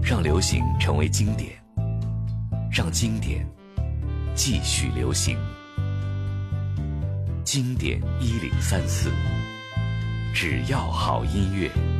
让流行成为经典，让经典继续流行。经典1034，只要好音乐。